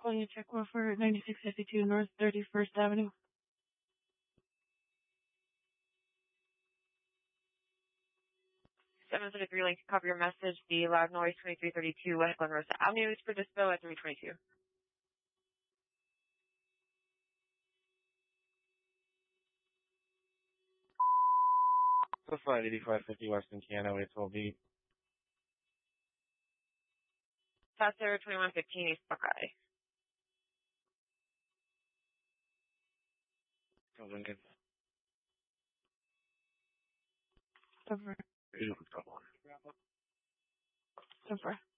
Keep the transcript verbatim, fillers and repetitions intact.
Calling you check one for ninety-six fifty-two North thirty-first Avenue. seven seven three link, copy your message. The loud noise, twenty-three thirty-two West Glen Rosa Avenue is for dispo at three twenty-two. So flight eighty-five fifty Western Canada, eight twelve B. Passer twenty-one fifteen East Buckeye. Sounds good. Over. Beautiful trouble. Over.